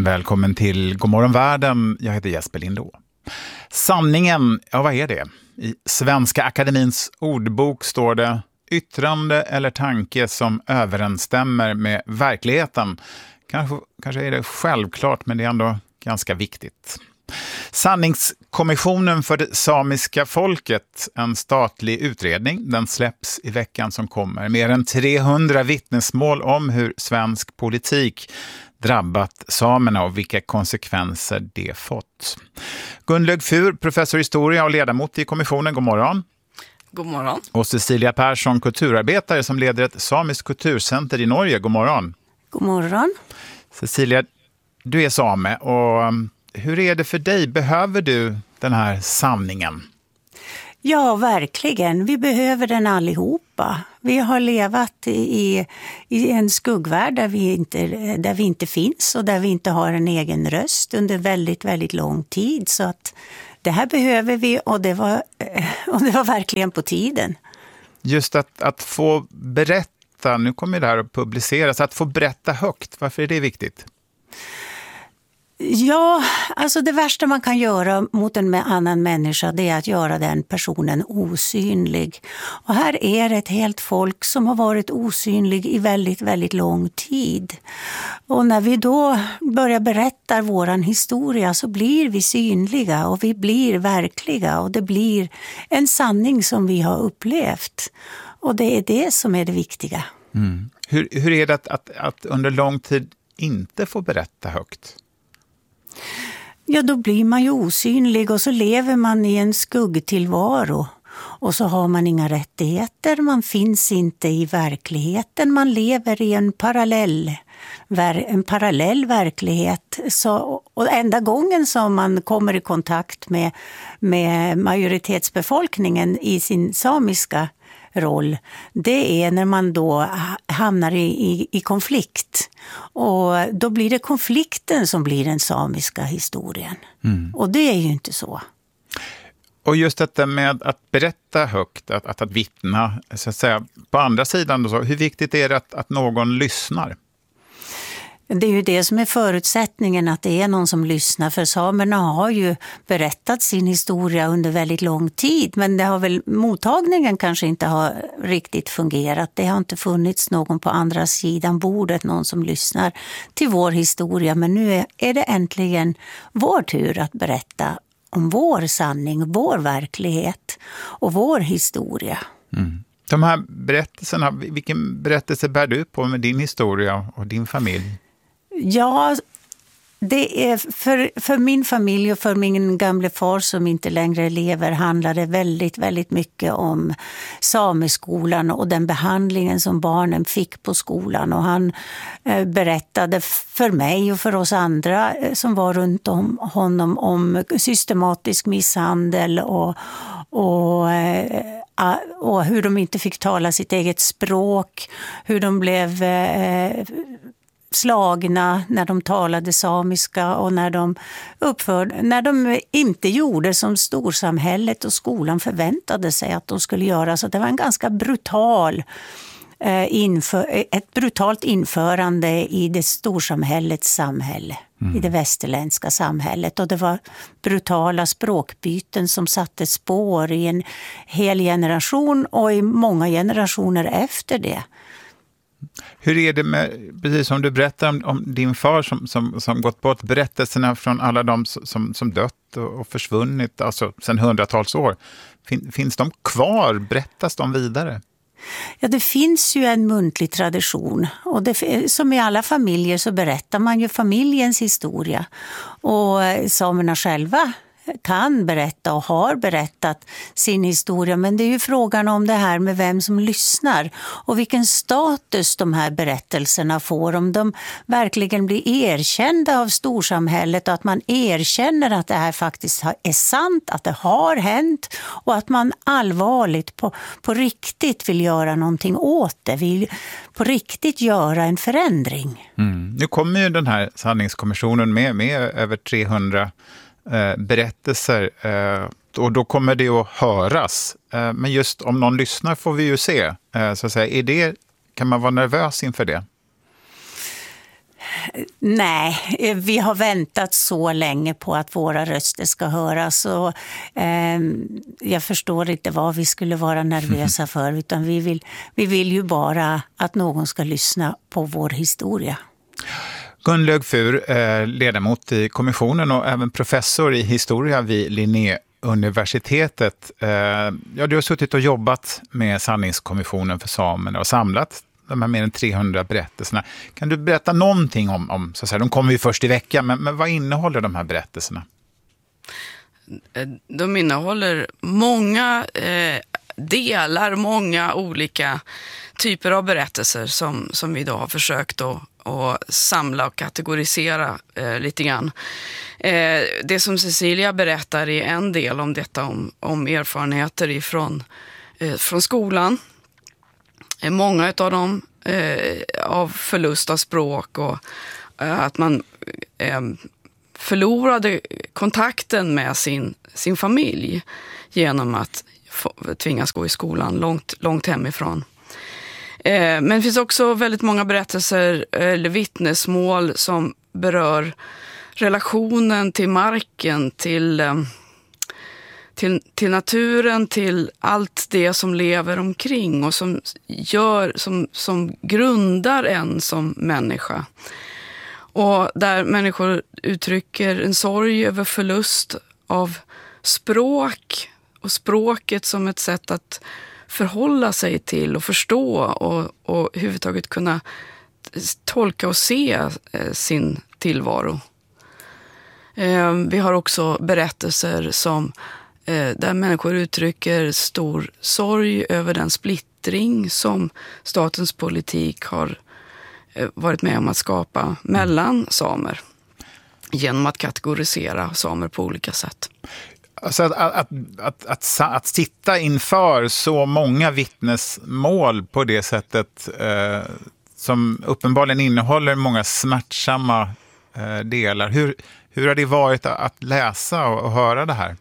Välkommen till Godmorgon världen, jag heter Jesper Lindå. Sanningen, ja vad är det? I Svenska Akademins ordbok står det yttrande eller tanke som överensstämmer med verkligheten. Kanske är det självklart, men det är ändå ganska viktigt. Sanningskommissionen för det samiska folket, en statlig utredning, den släpps i veckan som kommer. Mer än 300 vittnesmål om hur svensk politik drabbat samerna och vilka konsekvenser det fått. Gunnlaug Fur, professor i historia och ledamot i kommissionen, god morgon. God morgon. Och Cecilia Persson, kulturarbetare som leder ett samiskt kulturcenter i Norge, god morgon. God morgon. Cecilia, du är same och hur är det för dig? Behöver du den här sanningen? Ja, verkligen. Vi behöver den allihopa. Vi har levat i en skuggvärld där vi inte finns och där vi inte har en egen röst under väldigt, väldigt lång tid. Så att det här behöver vi och det var verkligen på tiden. Just att få berätta, nu kommer det här att publiceras, att få berätta högt, varför är det viktigt? Ja, alltså det värsta man kan göra mot en annan människa, det är att göra den personen osynlig. Och här är det ett helt folk som har varit osynlig i väldigt, väldigt lång tid. Och när vi då börjar berätta våran historia så blir vi synliga och vi blir verkliga och det blir en sanning som vi har upplevt. Och det är det som är det viktiga. Mm. Hur är det att under lång tid inte få berätta högt? Ja, då blir man ju osynlig och så lever man i en skuggtillvaro. Och så har man inga rättigheter, man finns inte i verkligheten, man lever i en parallell verklighet. Och enda gången som man kommer i kontakt med majoritetsbefolkningen i sin samiska roll, det är när man då hamnar i konflikt. Och då blir det konflikten som blir den samiska historien. Mm. Och det är ju inte så. Och just detta med att berätta högt, att vittna, så att säga, på andra sidan då, så, hur viktigt är det att någon lyssnar? Det är ju det som är förutsättningen, att det är någon som lyssnar. För samerna har ju berättat sin historia under väldigt lång tid. Men det har väl, mottagningen kanske inte har riktigt fungerat. Det har inte funnits någon på andra sidan bordet, någon som lyssnar till vår historia. Men nu är det äntligen vår tur att berätta om vår sanning, vår verklighet och vår historia. Mm. De här berättelserna, vilken berättelse bär du på med din historia och din familj? Ja, det är för min familj och för min gamle far som inte längre lever handlade väldigt, väldigt mycket om sameskolan och den behandlingen som barnen fick på skolan. Och han berättade för mig och för oss andra som var runt om honom om systematisk misshandel och hur de inte fick tala sitt eget språk, hur de blev slagna när de talade samiska och när de inte gjorde som storsamhället och skolan förväntade sig att de skulle göra. Så det var en ganska ett brutalt införande i det storsamhällets samhälle, i det västerländska samhället. Och det var brutala språkbyten som satte spår i en hel generation och i många generationer efter det. Hur är det med, precis som du berättar om din far som gått bort, berättelserna från alla de som dött och försvunnit, alltså sedan hundratals år, finns de kvar? Berättas de vidare? Ja, det finns ju en muntlig tradition och som i alla familjer så berättar man ju familjens historia och samerna själva kan berätta och har berättat sin historia, men det är ju frågan om det här med vem som lyssnar och vilken status de här berättelserna får, om de verkligen blir erkända av storsamhället och att man erkänner att det här faktiskt är sant, att det har hänt och att man allvarligt på riktigt vill göra någonting åt det, vill på riktigt göra en förändring. Nu kommer ju den här sanningskommissionen med över 300 berättelser och då kommer det att höras. Men just om någon lyssnar får vi ju se. Så att säga, kan man vara nervös inför det? Nej, vi har väntat så länge på att våra röster ska höras. Och, jag förstår inte vad vi skulle vara nervösa för, utan vi vill ju bara att någon ska lyssna på vår historia. Gunnlaug Fur, ledamot i kommissionen och även professor i historia vid Linnéuniversitetet. Du har suttit och jobbat med sanningskommissionen för samerna och samlat de här mer än 300 berättelserna. Kan du berätta någonting om så att säga, de kommer ju först i veckan, men vad innehåller de här berättelserna? De innehåller många delar, många olika typer av berättelser som vi då har försökt att samla och kategorisera lite grann. Det som Cecilia berättar är en del om detta, om erfarenheter från skolan. Många av dem av förlust av språk och att man förlorade kontakten med sin familj genom att tvingas gå i skolan långt hemifrån. Men det finns också väldigt många berättelser eller vittnesmål som berör relationen till marken, till naturen, till allt det som lever omkring och som grundar en som människa. Och där människor uttrycker en sorg över förlust av språk och språket som ett sätt att förhålla sig till och förstå och överhuvudtaget kunna tolka och se sin tillvaro. Vi har också berättelser där människor uttrycker stor sorg över den splittring som statens politik har varit med om att skapa mellan samer genom att kategorisera samer på olika sätt. Alltså att sitta inför så många vittnesmål på det sättet som uppenbarligen innehåller många smärtsamma delar. Hur har det varit att läsa och höra det här?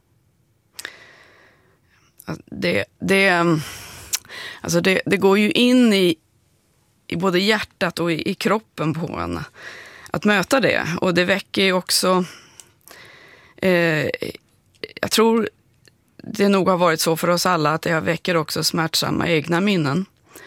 Det går ju in i både hjärtat och i kroppen på en att möta det. Och det väcker ju också... jag tror det nog har varit så för oss alla att det väcker också smärtsamma egna minnen.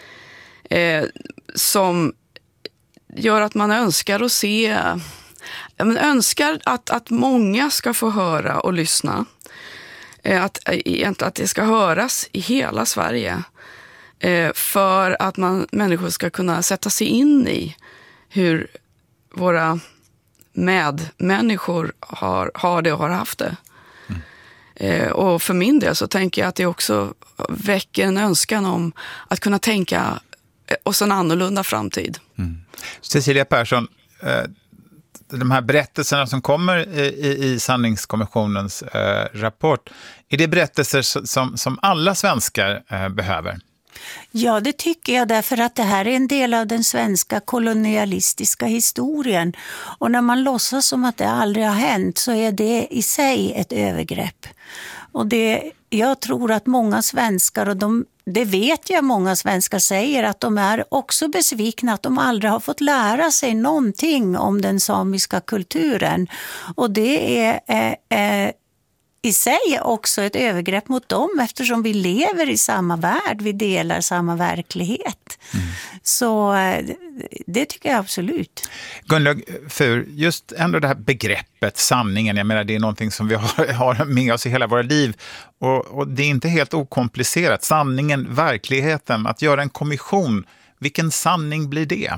Som gör att man önskar att se... Man önskar att många ska få höra och lyssna. Att det ska höras i hela Sverige. För att människor ska kunna sätta sig in i hur våra medmänniskor har det och har haft det. Och för min del så tänker jag att det också väcker en önskan om att kunna tänka oss en annorlunda framtid. Cecilia Persson, de här berättelserna som kommer i sanningskommissionens rapport, är det berättelser som alla svenskar behöver? Ja, det tycker jag, därför att det här är en del av den svenska kolonialistiska historien. Och när man låtsas som att det aldrig har hänt så är det i sig ett övergrepp. Och jag tror att många svenskar, och det vet jag många svenskar säger, att de är också besvikna att de aldrig har fått lära sig någonting om den samiska kulturen. Och det är i sig också ett övergrepp mot dem, eftersom vi lever i samma värld, vi delar samma verklighet. Så det tycker jag absolut. Gunnlaug Fur, just ändå det här begreppet sanningen, jag menar det är någonting som vi har med oss i hela våra liv och det är inte helt okomplicerat. Sanningen, verkligheten, att göra en kommission, vilken sanning blir det?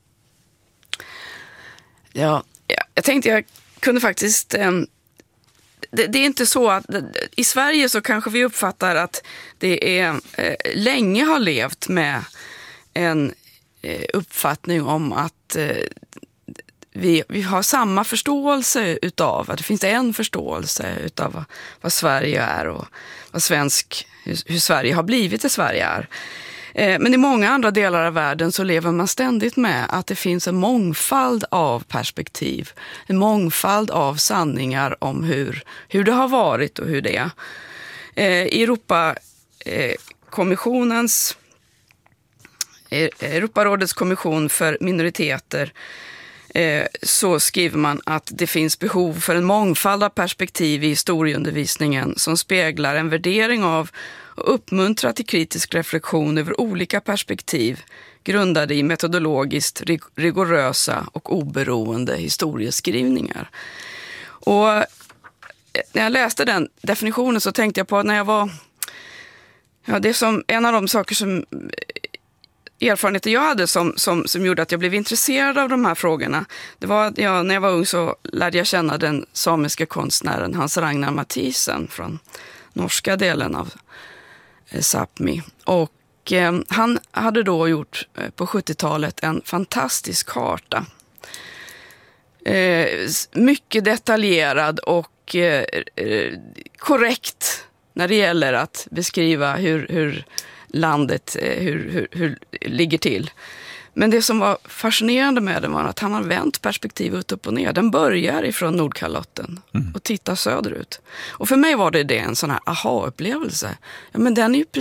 Ja, jag tänkte jag kunde faktiskt... Det är inte så att i Sverige så kanske vi uppfattar att det är länge har levt med en uppfattning om att vi har samma förståelse utav, att det finns en förståelse utav vad Sverige är och hur Sverige har blivit det Sverige är. Men i många andra delar av världen så lever man ständigt med att det finns en mångfald av perspektiv, en mångfald av sanningar om hur det har varit och hur det är. Europarådets kommission för minoriteter så skriver man att det finns behov för en mångfald av perspektiv i historieundervisningen som speglar en värdering av och uppmuntrar till kritisk reflektion över olika perspektiv grundade i metodologiskt rigorösa och oberoende historieskrivningar. Och när jag läste den definitionen så tänkte jag på att när jag var... Ja, det är som en av de saker som erfarenheter jag hade som gjorde att jag blev intresserad av de här frågorna. Det var att när jag var ung så lärde jag känna den samiska konstnären Hans Ragnar Mathisen från norska delen av Sápmi. Och han hade då gjort på 70-talet en fantastisk karta. Mycket detaljerad och korrekt när det gäller att beskriva hur landet hur ligger till. Men det som var fascinerande med den var att han har vänt perspektivet upp och ner. Den börjar ifrån Nordkalotten och tittar söderut. Och för mig var det en sån här aha-upplevelse. Ja, men den är ju